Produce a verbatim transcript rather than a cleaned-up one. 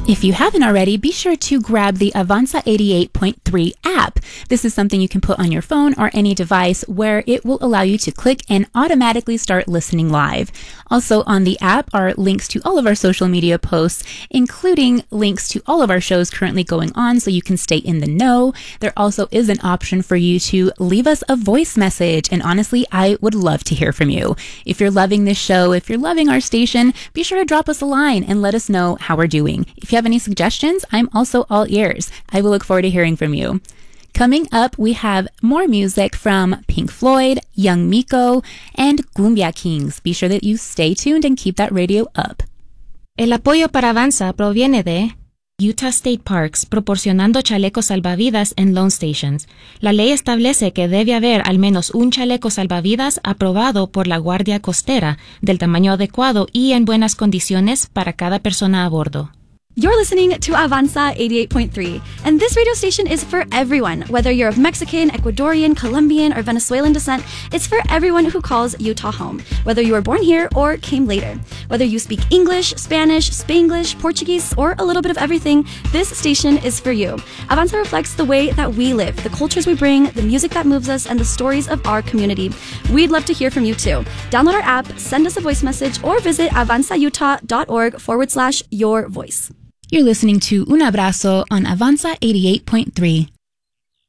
If you haven't already, be sure to grab the Avanza eighty-eight point three app. This is something you can put on your phone or any device where it will allow you to click and automatically start listening live. Also on the app are links to all of our social media posts, including links to all of our shows currently going on so you can stay in the know. There also is an option for you to leave us a voice message, and honestly, I would love to hear from you. If you're loving this show, if you're loving our station, be sure to drop us a line and let us know how we're doing. If you have any suggestions, I'm also all ears. I will look forward to hearing from you. Coming up, we have more music from Pink Floyd, Young Miko, and Cumbia Kings. Be sure that you stay tuned and keep that radio up. El apoyo para Avanza proviene de Utah State Parks, proporcionando chalecos salvavidas en loan stations. La ley establece que debe haber al menos un chaleco salvavidas aprobado por la Guardia Costera, del tamaño adecuado y en buenas condiciones para cada persona a bordo. You're listening to Avanza eighty-eight point three, and this radio station is for everyone. Whether you're of Mexican, Ecuadorian, Colombian, or Venezuelan descent, it's for everyone who calls Utah home, whether you were born here or came later. Whether you speak English, Spanish, Spanglish, Portuguese, or a little bit of everything, this station is for you. Avanza reflects the way that we live, the cultures we bring, the music that moves us, and the stories of our community. We'd love to hear from you too. Download our app, send us a voice message, or visit avanzautah.org forward slash your voice. You're listening to Un Abrazo on Avanza eighty-eight point three.